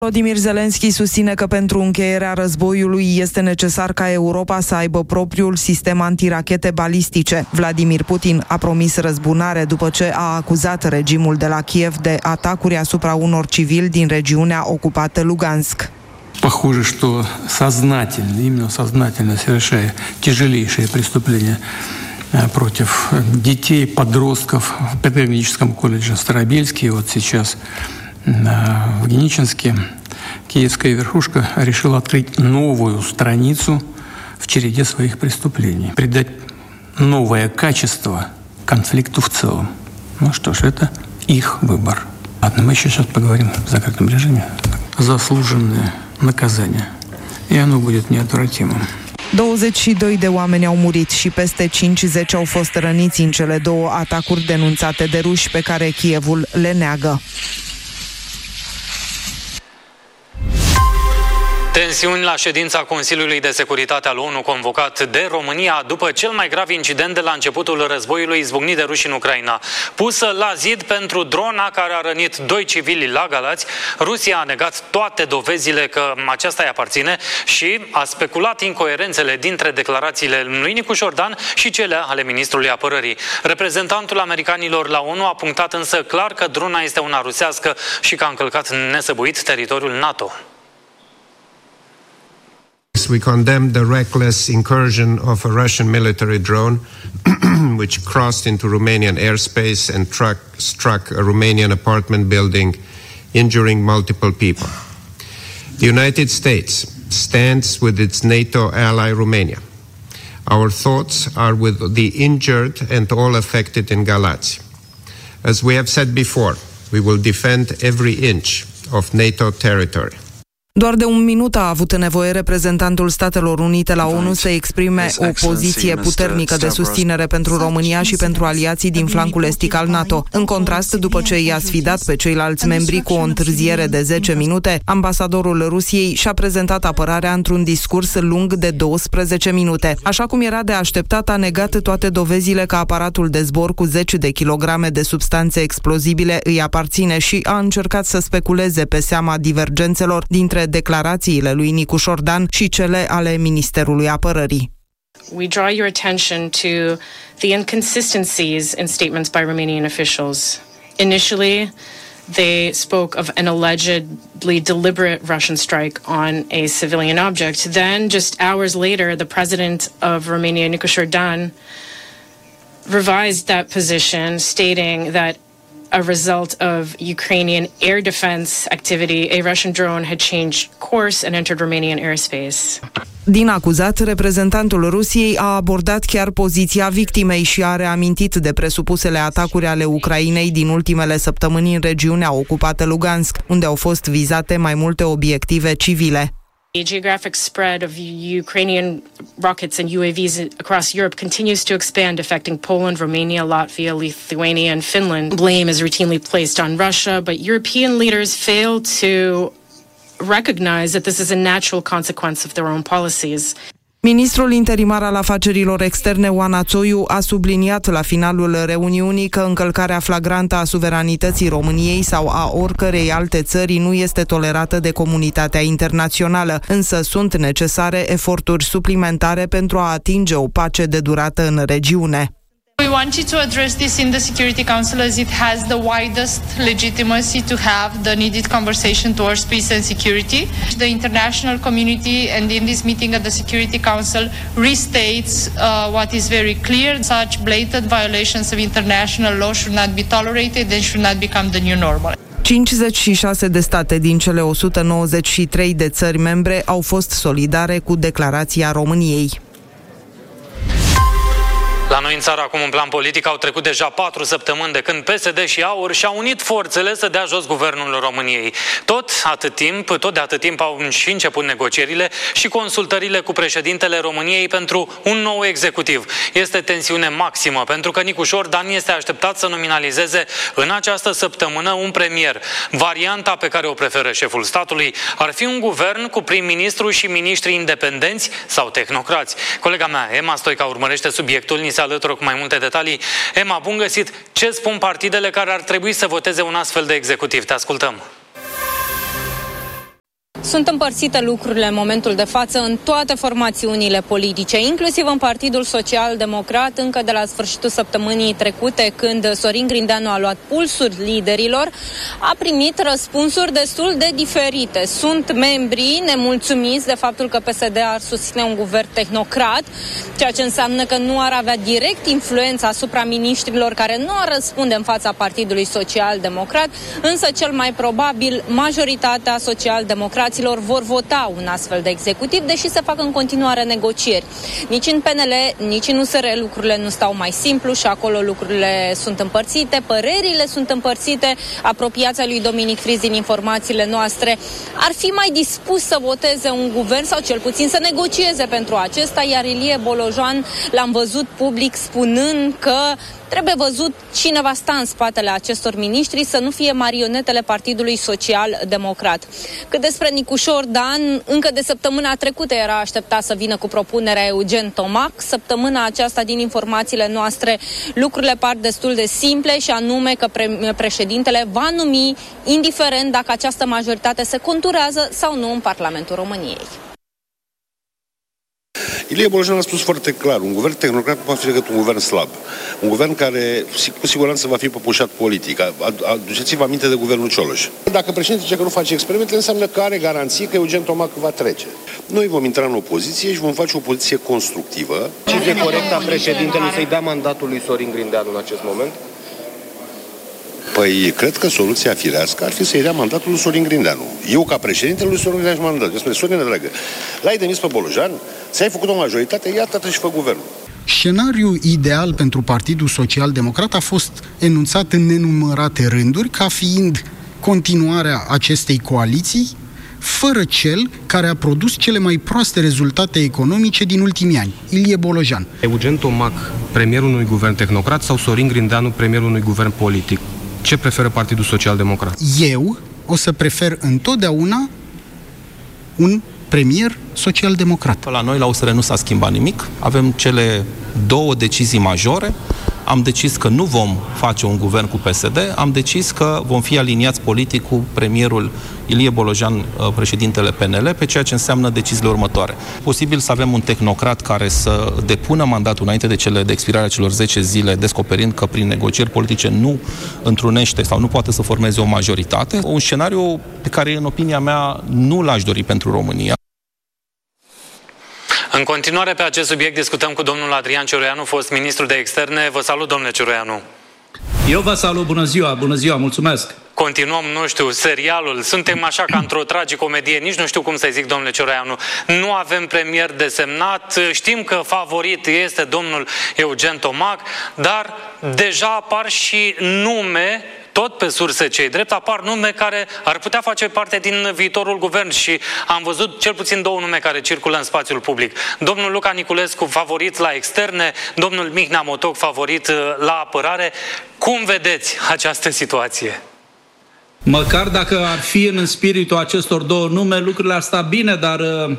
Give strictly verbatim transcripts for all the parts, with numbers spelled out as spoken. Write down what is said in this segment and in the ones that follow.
Volodymyr Zelensky susține că pentru încheierea războiului este necesar ca Europa să aibă propriul sistem antirachete balistice. Vladimir Putin a promis răzbunare după ce a acuzat regimul de la Kiev de atacuri asupra unor civili din regiunea ocupată Lugansk. Похоже, что сознательно, именно сознательно совершая тяжелейшие преступления против детей, подростков в педагогическом колледже в Старобельске, вот сейчас в Геничинске, киевская верхушка решила открыть новую страницу в череде своих преступлений, придать новое качество конфликту в целом. Ну что ж, это их выбор. Ладно, мы еще сейчас поговорим в закрытом режиме. Заслуженное наказание. И оно будет неотвратимым. douăzeci și doi de oameni au murit și peste cincizeci au fost răniți în cele două atacuri denunțate de ruși pe care Kievul le neagă. Tensiuni la ședința Consiliului de Securitate al O N U convocat de România după cel mai grav incident de la începutul războiului izbucnit de ruși în Ucraina. Pusă la zid pentru drona care a rănit doi civili la Galați, Rusia a negat toate dovezile că aceasta îi aparține și a speculat incoerențele dintre declarațiile lui Nicu Șordan și cele ale ministrului apărării. Reprezentantul americanilor la O N U a punctat însă clar că drona este una rusească și că a încălcat nesăbuit teritoriul NATO. We condemn the reckless incursion of a Russian military drone which crossed into Romanian airspace and truck, struck a Romanian apartment building, injuring multiple people. The United States stands with its NATO ally Romania. Our thoughts are with the injured and all affected in Galați. As we have said before, we will defend every inch of NATO territory. Doar de un minut a avut nevoie reprezentantul Statelor Unite la O N U să exprime o poziție puternică de susținere pentru România și pentru aliații din flancul estic al NATO. În contrast, după ce i-a sfidat pe ceilalți membri cu o întârziere de zece minute, ambasadorul Rusiei și-a prezentat apărarea într-un discurs lung de douăsprezece minute. Așa cum era de așteptat, a negat toate dovezile că aparatul de zbor cu zeci de kilograme de substanțe explozibile îi aparține și a încercat să speculeze pe seama divergențelor dintre declarațiile lui Nicu Șordan și cele ale Ministerului Apărării. We draw your attention to the inconsistencies in statements by Romanian officials. Initially, they spoke of an allegedly deliberate Russian strike on a civilian object. Then, just hours later, the president of Romania, Nicu Șordan, revised that position, stating that a result of Ukrainian air defense activity, a Russian drone had changed course and entered Romanian airspace. Din acuzat, reprezentantul Rusiei a abordat chiar poziția victimei și a reamintit de presupusele atacuri ale Ucrainei din ultimele săptămâni în regiunea ocupată Lugansk, unde au fost vizate mai multe obiective civile. The geographic spread of Ukrainian rockets and U A Vs across Europe continues to expand, affecting Poland, Romania, Latvia, Lithuania, and Finland. Blame is routinely placed on Russia, but European leaders fail to recognize that this is a natural consequence of their own policies. Ministrul interimar al afacerilor externe, Oana Țoiu, a subliniat la finalul reuniunii că încălcarea flagrantă a suveranității României sau a oricărei alte țări nu este tolerată de comunitatea internațională, însă sunt necesare eforturi suplimentare pentru a atinge o pace de durată în regiune. We wanted to address this in the Security Council as it has the widest legitimacy to have the needed conversation towards peace and security. The international community and in this meeting at the Security Council restates uh, what is very clear. Such blatant violations of international law should not be tolerated and should not become the new normal. cincizeci și șase de state din cele o sută nouăzeci și trei de țări membre au fost solidare cu declarația României. La noi în țară, acum în plan politic, au trecut deja patru săptămâni de când P S D și AUR și-au unit forțele să dea jos guvernul României. Tot atât timp, tot de atât timp au și început negocierile și consultările cu președintele României pentru un nou executiv. Este tensiune maximă, pentru că Nicu Șordan este așteptat să nominalizeze în această săptămână un premier. Varianta pe care o preferă șeful statului ar fi un guvern cu prim-ministru și miniștri independenți sau tehnocrați. Colega mea, Emma Stoica, urmărește subiectul, ni se alătură cu mai multe detalii. Emma, bun găsit! Ce spun partidele care ar trebui să voteze un astfel de executiv? Te ascultăm! Sunt împărțite lucrurile în momentul de față în toate formațiunile politice, inclusiv în Partidul Social-Democrat, încă de la sfârșitul săptămânii trecute, când Sorin Grindeanu a luat pulsul liderilor, a primit răspunsuri destul de diferite. Sunt membri nemulțumiți de faptul că P S D ar susține un guvern tehnocrat, ceea ce înseamnă că nu ar avea direct influența asupra miniștrilor care nu ar răspunde în fața Partidului Social-Democrat, însă cel mai probabil majoritatea social-democraților vor vota un astfel de executiv, deși se fac în continuare negocieri. Nici în P N L, nici în U S R lucrurile nu stau mai simplu și acolo lucrurile sunt împărțite, părerile sunt împărțite. Apropiația lui Dominic Friz, din informațiile noastre, ar fi mai dispus să voteze un guvern sau cel puțin să negocieze pentru acesta, iar Ilie Bolojan l-am văzut public spunând că trebuie văzut cine va sta în spatele acestor miniștri, să nu fie marionetele Partidului Social-Democrat. Cât despre Nicușor Dan, încă de săptămâna trecută era așteptat să vină cu propunerea Eugen Tomac. Săptămâna aceasta, din informațiile noastre, lucrurile par destul de simple și anume că pre- președintele va numi, indiferent dacă această majoritate se conturează sau nu în Parlamentul României. Ilie Bolojan a spus foarte clar, un guvern tehnocrat nu poate fi decât un guvern slab. Un guvern care cu siguranță va fi păpușat politic. Aduceți-vă aminte de guvernul Cioloș. Dacă președintele zice că nu face experimente, înseamnă că are garanții că Eugen Tomac va trece. Noi vom intra în opoziție și vom face o opoziție constructivă. Ce e corect a președintelui să-i dea mandatul lui Sorin Grindeanu în acest moment? Păi, cred că soluția firească ar fi să-i dea mandatul lui Sorin Grindeanu. Eu, ca președintele lui Sorin Grindeanu, mandatul. Despre Sorin, dragă, l-ai demis pe Bolojan, ți-ai făcut o majoritate, iată-te și fă guvernul. Scenariul ideal pentru Partidul Social-Democrat a fost enunțat în nenumărate rânduri ca fiind continuarea acestei coaliții, fără cel care a produs cele mai proaste rezultate economice din ultimii ani, Ilie Bolojan. Eugen Tomac, premierul unui guvern tehnocrat, sau Sorin Grindeanu, premierul unui guvern politic? Ce preferă Partidul Social-Democrat? Eu o să prefer întotdeauna un premier social-democrat. La noi, la U S R, nu s-a schimbat nimic. Avem cele două decizii majore. Am decis că nu vom face un guvern cu P S D, am decis că vom fi aliniați politic cu premierul Ilie Bolojan, președintele P N L, pe ceea ce înseamnă deciziile următoare. Posibil să avem un tehnocrat care să depună mandatul înainte de, cele, de expirarea celor zece zile, descoperind că prin negocieri politice nu întrunește sau nu poate să formeze o majoritate. Un scenariu pe care, în opinia mea, nu l-aș dori pentru România. În continuare pe acest subiect discutăm cu domnul Adrian Cioroianu, fost ministru de externe. Vă salut, domnule Cioroianu. Eu vă salut, bună ziua, bună ziua, mulțumesc. Continuăm, nu știu, serialul. Suntem așa ca într-o tragicomedie, nici nu știu cum să-i zic, domnule Cioroianu. Nu avem premier desemnat, știm că favorit este domnul Eugen Tomac, dar deja apar și nume, tot pe surse cei drept, apar nume care ar putea face parte din viitorul guvern și am văzut cel puțin două nume care circulă în spațiul public. Domnul Luca Niculescu, favorit la externe, domnul Mihnea Motoc, favorit la apărare. Cum vedeți această situație? Măcar dacă ar fi în spiritul acestor două nume, lucrurile ar sta bine, dar uh,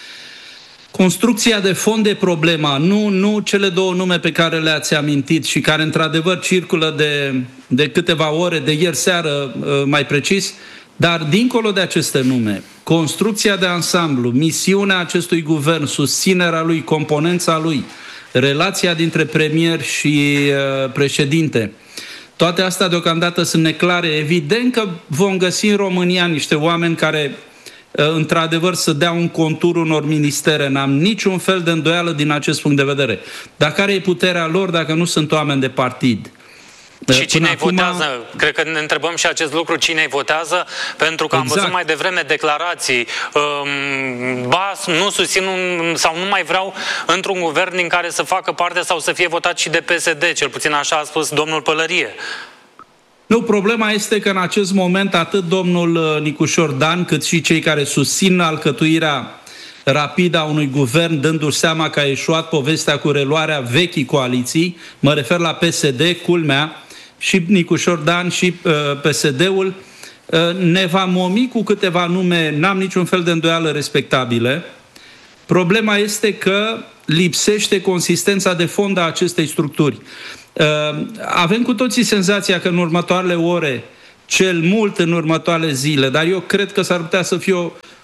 construcția de fond e problema, nu, nu cele două nume pe care le-ați amintit și care într-adevăr circulă de, de câteva ore, de ieri seară uh, mai precis, dar dincolo de aceste nume, construcția de ansamblu, misiunea acestui guvern, susținerea lui, componența lui, relația dintre premier și uh, președinte, toate astea deocamdată sunt neclare. Evident că vom găsi în România niște oameni care într-adevăr să dea un contur unor ministere. N-am niciun fel de îndoială din acest punct de vedere. Dar care e puterea lor dacă nu sunt oameni de partid? Și cine îi acum... votează? Cred că ne întrebăm și acest lucru, cine îi votează, pentru că exact. Am văzut mai devreme declarații, um, ba, nu susțin un, sau nu mai vreau într-un guvern din care să facă parte sau să fie votat și de P S D, cel puțin așa a spus domnul Pălărie. Nu, problema este că în acest moment atât domnul Nicușor Dan, cât și cei care susțin alcătuirea rapidă a unui guvern, dându-și seama că a eșuat povestea cu reluarea vechii coaliții, mă refer la P S D, culmea, și Nicușor Dan și uh, P S D-ul, uh, ne va momi cu câteva nume, n-am niciun fel de îndoială, respectabile. Problema este că lipsește consistența de fond a acestei structuri. Uh, avem cu toții senzația că în următoarele ore, cel mult în următoarele zile, dar eu cred că s-ar putea să fie o,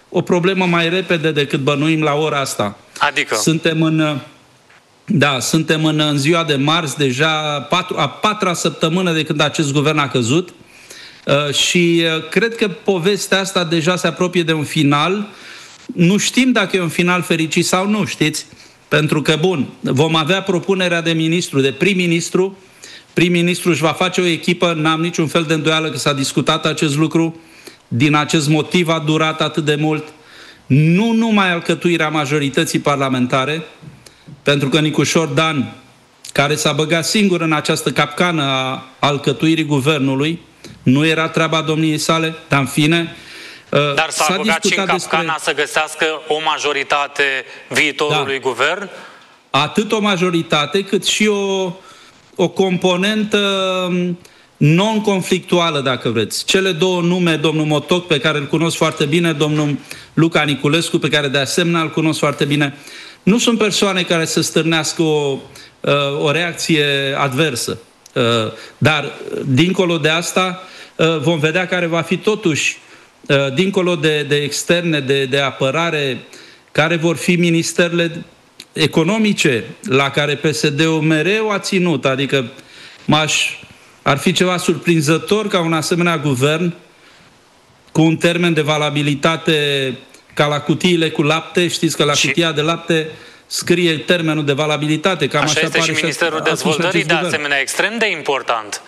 o problemă mai repede decât bănuim la ora asta. Adică? Suntem în... Da, suntem în, în ziua de marți, deja patru, a patra săptămână de când acest guvern a căzut uh, și uh, cred că povestea asta deja se apropie de un final. Nu știm dacă e un final fericit sau nu, știți? Pentru că, bun, vom avea propunerea de ministru, de prim-ministru. Prim-ministru își va face o echipă, n-am niciun fel de îndoială că s-a discutat acest lucru. Din acest motiv a durat atât de mult. Nu numai alcătuirea majorității parlamentare, pentru că Nicușor Dan, care s-a băgat singur în această capcană a alcătuirii guvernului, nu era treaba domniei sale, dar în fine... Dar s-a băgat și în capcana despre... să găsească o majoritate viitorului da. guvern? Atât o majoritate, cât și o, o componentă non-conflictuală, dacă vreți. Cele două nume, domnul Motoc, pe care îl cunosc foarte bine, domnul Luca Niculescu, pe care de asemenea îl cunosc foarte bine, nu sunt persoane care să stârnească o, o reacție adversă. Dar, dincolo de asta, vom vedea care va fi totuși, dincolo de, de externe, de, de apărare, care vor fi ministerele economice la care P S D-ul mereu a ținut. Adică m-aș, ar fi ceva surprinzător ca un asemenea guvern cu un termen de valabilitate ca la cutiile cu lapte, știți că la și... cutia de lapte scrie termenul de valabilitate. Cam așa, așa este și Ministerul Dezvoltării, de guvern. asemenea, extrem de important.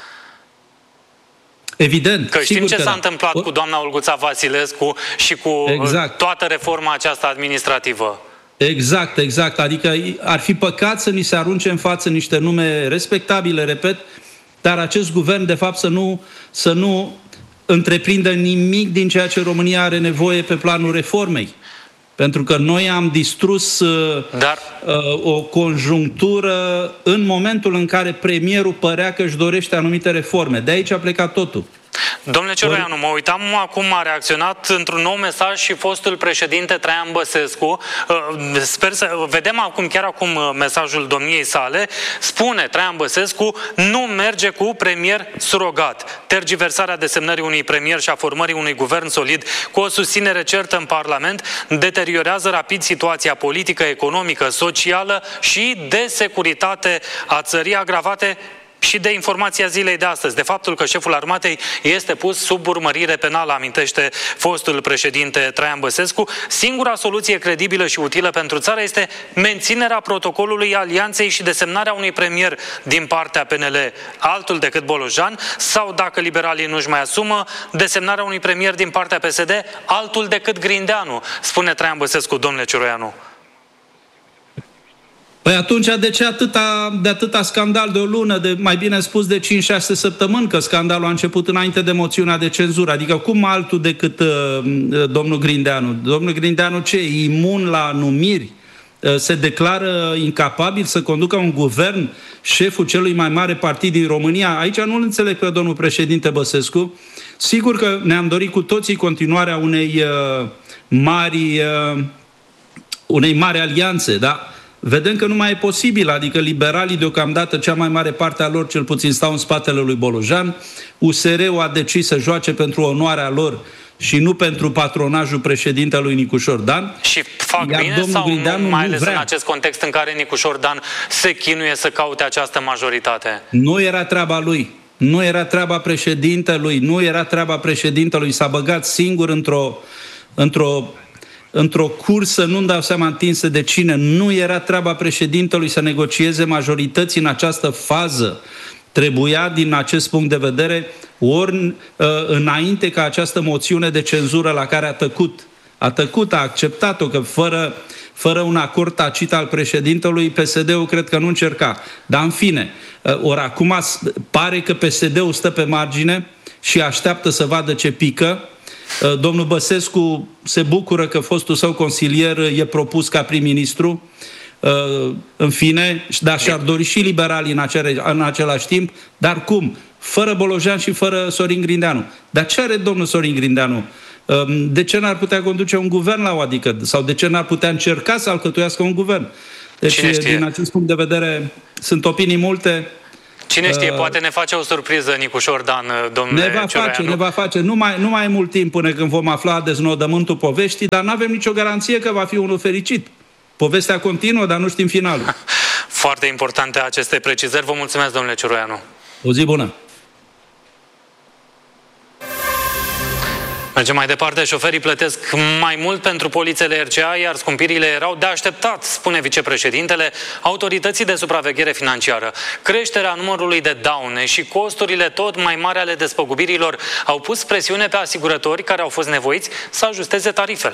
Evident. Că știm ce că s-a da. întâmplat cu doamna Olguța Vasilescu și cu exact. toată reforma aceasta administrativă. Exact, exact. Adică ar fi păcat să ni se arunce în față niște nume respectabile, repet, dar acest guvern, de fapt, să nu, să nu întreprindă nimic din ceea ce România are nevoie pe planul reformei. Pentru că noi am distrus Dar... uh, o conjunctură în momentul în care premierul părea că își dorește anumite reforme. De aici a plecat totul. Domnule Cioroianu, mă uitam acum, a reacționat într-un nou mesaj și fostul președinte Traian Băsescu. Sper să vedem acum, chiar acum, mesajul domniei sale. Spune Traian Băsescu, nu merge cu premier surogat. Tergiversarea desemnării unui premier și a formării unui guvern solid cu o susținere certă în Parlament deteriorează rapid situația politică, economică, socială și de securitate a țării, agravate și de informația zilei de astăzi, de faptul că șeful armatei este pus sub urmărire penală, amintește fostul președinte Traian Băsescu. Singura soluție credibilă și utilă pentru țară este menținerea protocolului alianței și desemnarea unui premier din partea P N L, altul decât Bolojan, sau, dacă liberalii nu-și mai asumă, desemnarea unui premier din partea P S D, altul decât Grindeanu, spune Traian Băsescu, domnule Cioroianu. Păi atunci de ce atâta, de atâta scandal de o lună, de mai bine spus de cinci șase săptămâni, că scandalul a început înainte de moțiunea de cenzură? Adică cum altul decât uh, domnul Grindeanu? Domnul Grindeanu ce? Imun la numiri? Uh, se declară incapabil să conducă un guvern, șeful celui mai mare partid din România? Aici nu-l înțeleg pe domnul președinte Băsescu. Sigur că ne-am dorit cu toții continuarea unei uh, mari, uh, unei mari alianțe, da? Vedem că nu mai e posibil, adică liberalii deocamdată, cea mai mare parte a lor cel puțin stau în spatele lui Bolojan, U S R-ul a decis să joace pentru onoarea lor și nu pentru patronajul președintelui Nicușor Dan. Și fac bine sau nu, mai ales în acest context în care Nicușor Dan se chinuie să caute această majoritate? Nu era treaba lui, nu era treaba președintelui, nu era treaba președintelui, s-a băgat singur într-o într-o într-o cursă, nu-mi dau seama întinsă de cine. Nu era treaba președintelui să negocieze majorități în această fază. Trebuia, din acest punct de vedere, ori înainte ca această moțiune de cenzură la care a tăcut, a tăcut, a acceptat-o, că fără, fără un acord tacit al președintelui, P S D-ul cred că nu încerca. Dar în fine, ori acum pare că P S D-ul stă pe margine și așteaptă să vadă ce pică. Domnul Băsescu se bucură că fostul său consilier e propus ca prim-ministru, în fine, dar și-ar dori și liberalii în, acele, în același timp, dar cum? Fără Bolojan și fără Sorin Grindeanu. Dar ce are domnul Sorin Grindeanu? De ce n-ar putea conduce un guvern la o adică? Sau de ce n-ar putea încerca să alcătuiască un guvern? Deci, din acest punct de vedere, sunt opinii multe. Cine știe, uh, poate ne face o surpriză Nicușor Dan, domnule Ne va Cioroianu. face, ne va face. Nu mai, nu mai e mult timp până când vom afla deznodământul poveștii, dar nu avem nicio garanție că va fi unul fericit. Povestea continuă, dar nu știm finalul. Foarte importante aceste precizări. Vă mulțumesc, domnule Cioroianu. O zi bună! Mergem mai departe. Șoferii plătesc mai mult pentru polițele R C A, iar scumpirile erau de așteptat, spune vicepreședintele Autorității de Supraveghere Financiară. Creșterea numărului de daune și costurile tot mai mari ale despăgubirilor au pus presiune pe asigurători care au fost nevoiți să ajusteze tarifele.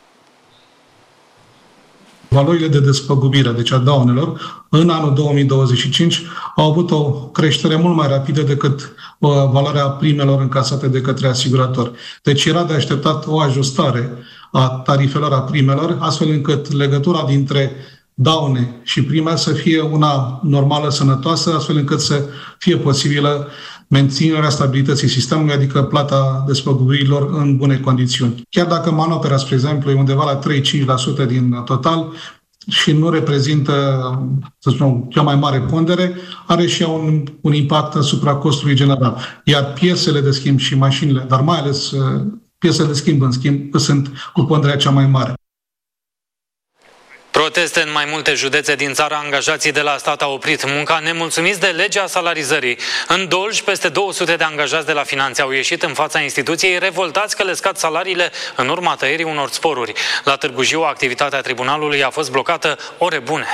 Valorile de despăgubire, deci a daunelor, în anul două mii douăzeci și cinci au avut o creștere mult mai rapidă decât uh, valoarea primelor încasate de către asiguratori. Deci era de așteptat o ajustare a tarifelor, a primelor, astfel încât legătura dintre daune și prime să fie una normală, sănătoasă, astfel încât să fie posibilă menținerea stabilității sistemului, adică plata despăgubirilor în bune condiții. Chiar dacă manopera, spre exemplu, e undeva la trei cinci la sută din total și nu reprezintă, să spunem, cea mai mare pondere, are și ea un, un impact asupra costului general. Iar piesele de schimb și mașinile, dar mai ales piesele de schimb, în schimb, sunt cu ponderea cea mai mare. Proteste în mai multe județe din țară, angajații de la stat au oprit munca, nemulțumiți de legea salarizării. În Dolj, peste două sute de angajați de la Finanțe au ieșit în fața instituției, revoltați că le scad salariile în urma tăierii unor sporuri. La Târgu Jiu, activitatea tribunalului a fost blocată ore bune.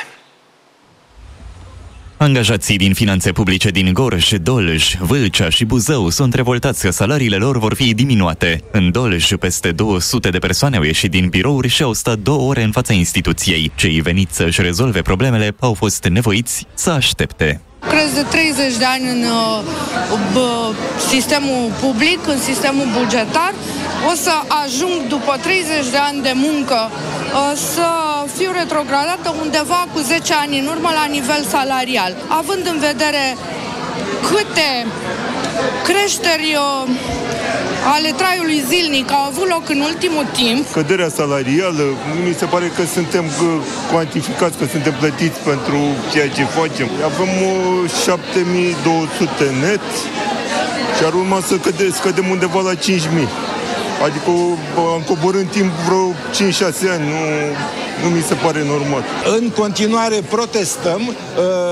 Angajații din finanțe publice din Gorj, Dolj, Vâlcea și Buzău sunt revoltați că salariile lor vor fi diminuate. În Dolj, peste două sute de persoane au ieșit din birouri și au stat două ore în fața instituției. Cei veniți să-și rezolve problemele au fost nevoiți să aștepte. Lucrez de treizeci de ani în uh, sistemul public, în sistemul bugetar. O să ajung după treizeci de ani de muncă uh, să fiu retrogradată undeva cu zece ani în urmă la nivel salarial. Având în vedere câte creșteri uh, ale traiului zilnic au avut loc în ultimul timp. Căderea salarială, mi se pare că suntem cuantificați, că suntem plătiți pentru ceea ce facem. Avem șapte mii două sute net și ar urma să căde, scădem undeva la cinci mii. Adică am coborât în timp vreo cinci șase ani, nu, nu mi se pare normal. În continuare protestăm uh,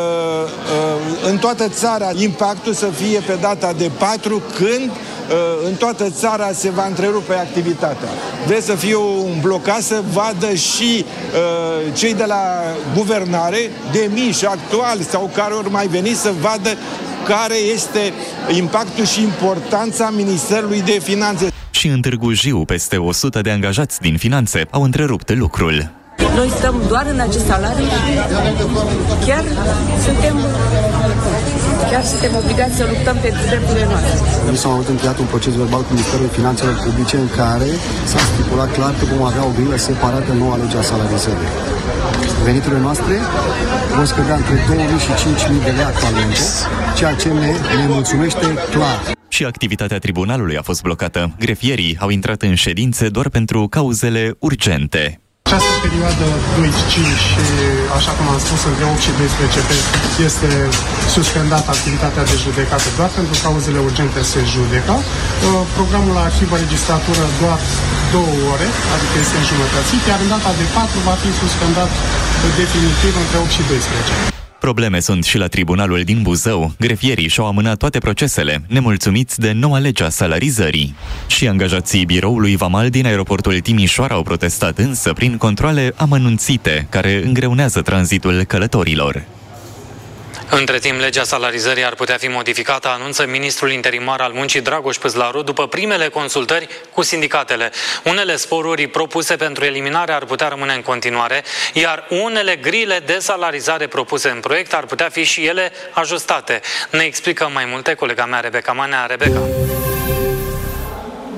uh, în toată țara impactul să fie pe data de patru, când uh, în toată țara se va întrerupe activitatea. Vreți să fie un blocaj, să vadă și uh, cei de la guvernare, demiși, actuali sau care ori mai veni, să vadă care este impactul și importanța Ministerului de Finanțe. Și în Târgu Jiu, peste o sută de angajați din finanțe au întrerupt lucrul. Noi stăm doar în acest salariu, chiar suntem, chiar suntem obligați să luptăm pentru drepturile noastre. Mi s-a încheiat un proces verbal cu Ministerul Finanțelor Publice în care s-a stipulat clar că vom avea o grilă separată în noua lege a salarizării. Veniturile noastre vor scădea între două mii și cinci mii de lei actualmente, ceea ce ne, ne mulțumește clar. Și activitatea tribunalului a fost blocată. Grefierii au intrat în ședințe doar pentru cauzele urgente. Această perioadă doi cinci, așa cum am spus, între opt și doisprezece este suspendată activitatea de judecată, doar pentru cauzele urgente se judecă. Programul la arhivă registratură doar două ore, adică este înjumătățit, iar în data de patru va fi suspendat definitiv între opt și doisprezece. Probleme sunt și la tribunalul din Buzău. Grefierii și-au amânat toate procesele, nemulțumiți de noua lege a salarizării. Și angajații biroului vamal din aeroportul Timișoara au protestat însă prin controale amănunțite, care îngreunează tranzitul călătorilor. Între timp, legea salarizării ar putea fi modificată, anunță ministrul interimar al muncii Dragoș Păzlaru după primele consultări cu sindicatele. Unele sporuri propuse pentru eliminare ar putea rămâne în continuare, iar unele grile de salarizare propuse în proiect ar putea fi și ele ajustate. Ne explică mai multe colega mea Rebecca Manea. Rebecca.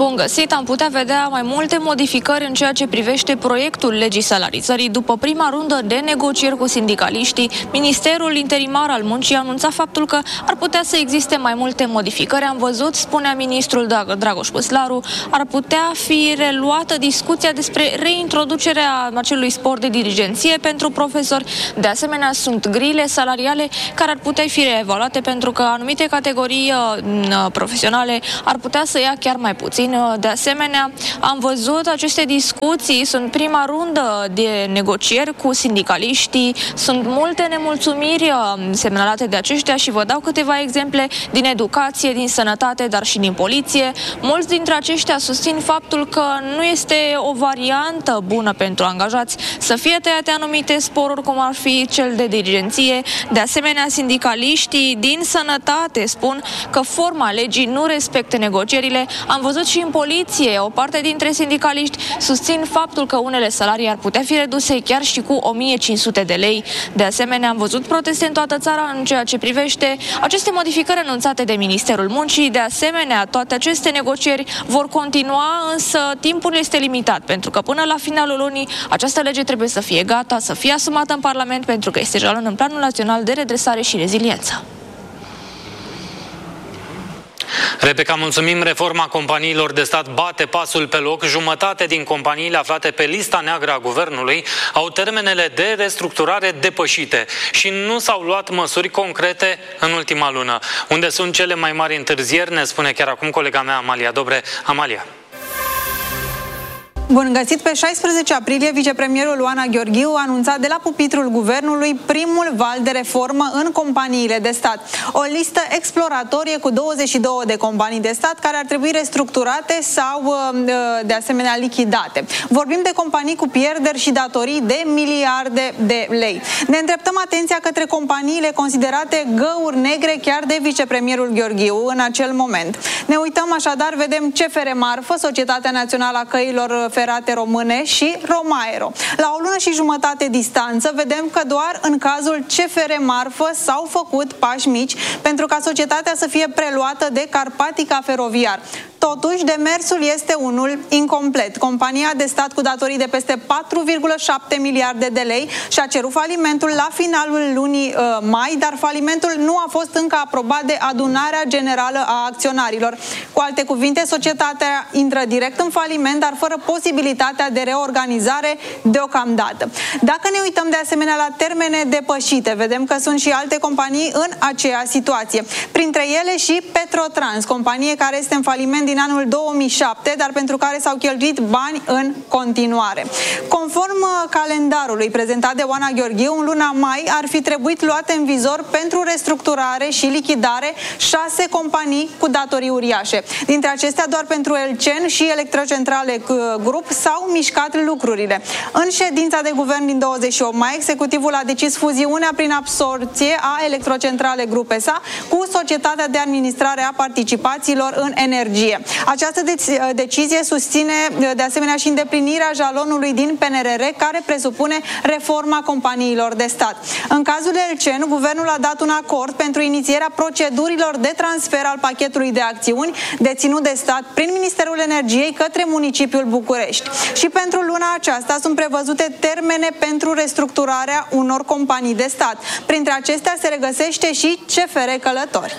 Bun găsit, am putea vedea mai multe modificări în ceea ce privește proiectul legii salarizării. După prima rundă de negocieri cu sindicaliștii, Ministerul Interimar al Muncii a anunțat faptul că ar putea să existe mai multe modificări. Am văzut, spunea ministrul Dragoș Păslaru, ar putea fi reluată discuția despre reintroducerea acelui spor de dirigenție pentru profesori. De asemenea, sunt grile salariale care ar putea fi reevaluate pentru că anumite categorii uh, profesionale ar putea să ia chiar mai puțin. De asemenea, am văzut aceste discuții, sunt prima rundă de negocieri cu sindicaliștii, sunt multe nemulțumiri semnalate de aceștia și vă dau câteva exemple din educație, din sănătate, dar și din poliție. Mulți dintre aceștia susțin faptul că nu este o variantă bună pentru angajați să fie tăiate anumite sporuri, cum ar fi cel de dirigenție. De asemenea, sindicaliștii din sănătate spun că forma legii nu respectă negocierile. Am văzut și în poliție, o parte dintre sindicaliști susțin faptul că unele salarii ar putea fi reduse chiar și cu o mie cinci sute de lei. De asemenea, am văzut proteste în toată țara în ceea ce privește aceste modificări anunțate de Ministerul Muncii. De asemenea, toate aceste negocieri vor continua, însă timpul este limitat, pentru că până la finalul lunii această lege trebuie să fie gata, să fie asumată în Parlament, pentru că este jalon în Planul Național de Redresare și Reziliență. Rebecca, mulțumim. Reforma companiilor de stat bate pasul pe loc. Jumătate din companiile aflate pe lista neagră a guvernului au termenele de restructurare depășite și nu s-au luat măsuri concrete în ultima lună. Unde sunt cele mai mari întârzieri, ne spune chiar acum colega mea Amalia Dobre. Amalia. Bun găsit! Pe șaisprezece aprilie, vicepremierul Oana Gheorghiu a anunțat de la pupitrul guvernului primul val de reformă în companiile de stat. O listă exploratorie cu douăzeci și două de companii de stat care ar trebui restructurate sau de asemenea lichidate. Vorbim de companii cu pierderi și datorii de miliarde de lei. Ne îndreptăm atenția către companiile considerate găuri negre chiar de vicepremierul Gheorghiu în acel moment. Ne uităm așadar, vedem C F R Marfă, Societatea Națională a Căilor Ferate Române și Romaero. La o lună și jumătate distanță vedem că doar în cazul C F R Marfă s-au făcut pași mici pentru ca societatea să fie preluată de Carpatica Feroviar. Totuși, demersul este unul incomplet. Compania de stat cu datorii de peste patru virgulă șapte miliarde de lei și-a cerut falimentul la finalul lunii uh, mai, dar falimentul nu a fost încă aprobat de adunarea generală a acționarilor. Cu alte cuvinte, societatea intră direct în faliment, dar fără posibilitatea de reorganizare deocamdată. Dacă ne uităm de asemenea la termene depășite, vedem că sunt și alte companii în aceeași situație. Printre ele și Petrotrans, companie care este în faliment din anul două mii șapte, dar pentru care s-au cheltuit bani în continuare. Conform calendarului prezentat de Oana Gheorghiu, în luna mai ar fi trebuit luate în vizor pentru restructurare și lichidare șase companii cu datorii uriașe. Dintre acestea, doar pentru Elcen și Electrocentrale Grup s-au mișcat lucrurile. În ședința de guvern din douăzeci și opt mai, executivul a decis fuziunea prin absorție a Electrocentrale Grup S A cu Societatea de Administrare a Participațiilor în Energie. Această de- decizie susține de asemenea și îndeplinirea jalonului din P N R R, care presupune reforma companiilor de stat. În cazul Elcen, guvernul a dat un acord pentru inițierea procedurilor de transfer al pachetului de acțiuni deținut de stat prin Ministerul Energiei către municipiul București. Și pentru luna aceasta sunt prevăzute termene pentru restructurarea unor companii de stat. Printre acestea se regăsește și C F R Călători.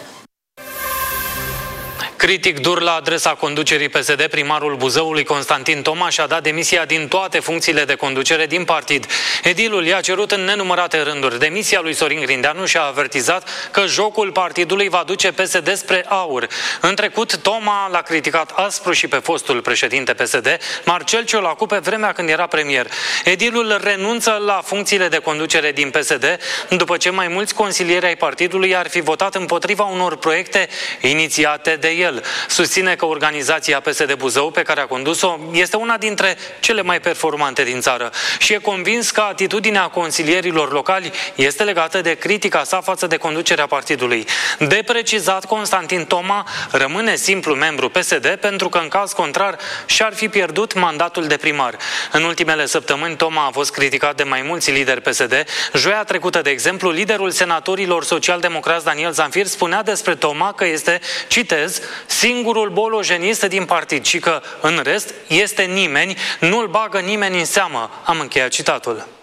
Critic dur la adresa conducerii P S D, primarul Buzăului Constantin Toma și-a dat demisia din toate funcțiile de conducere din partid. Edilul i-a cerut în nenumărate rânduri demisia lui Sorin Grindeanu și a avertizat că jocul partidului va duce P S D spre aur. În trecut, Toma l-a criticat aspru și pe fostul președinte P S D, Marcel Ciolacu, pe vremea când era premier. Edilul renunță la funcțiile de conducere din P S D după ce mai mulți consilieri ai partidului ar fi votat împotriva unor proiecte inițiate de el. Susține că organizația P S D Buzău, pe care a condus-o, este una dintre cele mai performante din țară și e convins că atitudinea consilierilor locali este legată de critica sa față de conducerea partidului. De precizat, Constantin Toma rămâne simplu membru P S D pentru că, în caz contrar, și-ar fi pierdut mandatul de primar. În ultimele săptămâni, Toma a fost criticat de mai mulți lideri P S D. Joia trecută, de exemplu, liderul senatorilor social-democrați Daniel Zamfir spunea despre Toma că este, citez, singurul bolojenist din partid și că, în rest, este nimeni, nu-l bagă nimeni în seamă. Am încheiat citatul.